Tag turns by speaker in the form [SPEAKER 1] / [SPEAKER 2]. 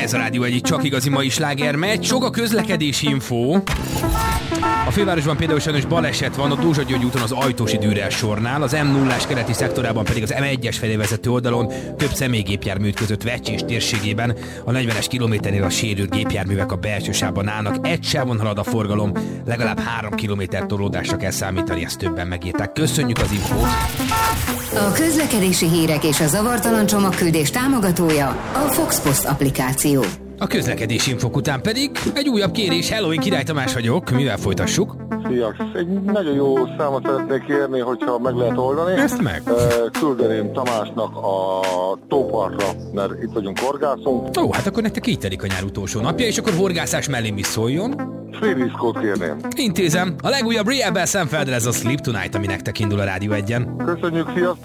[SPEAKER 1] Ez a Rádió Egy csak igazi mai sláger megy. Sok a közlekedési infó. A fővárosban például sajnos baleset van a Dózsa György úton az Ajtósi Dürer sornál, az M0-ás keleti szektorában pedig az M1-es felé vezető oldalon több személygépjármű ütközött Vecsés térségében. A 40-es kilométernél a sérült gépjárművek a belső sávban állnak, egy sávon halad a forgalom, legalább 3 kilométer torlódásra kell számítani, ezt többen megírták. Köszönjük az infót!
[SPEAKER 2] A közlekedési hírek és a zavartalan csomagküldés támogatója a Fox Post applikáció.
[SPEAKER 1] A közlekedési infok után pedig egy újabb kérés. Hello, én Király Tamás vagyok. Mivel folytassuk?
[SPEAKER 3] Sziasztok! Egy nagyon jó számot szeretnék kérni, hogyha meg lehet oldani.
[SPEAKER 1] Ezt meg?
[SPEAKER 3] Küldeném Tamásnak a tópartra, mert itt vagyunk, horgászunk.
[SPEAKER 1] Ó, hát akkor nektek így telik a nyár utolsó napja, és akkor horgászás mellé mi szóljon?
[SPEAKER 3] Free diszkót kérném.
[SPEAKER 1] Intézem. A legújabb Riebel Szemfeldel, ez a Sleep Tonight, ami nektek indul a Rádió Egyen.
[SPEAKER 3] Köszönjük, sziasztok!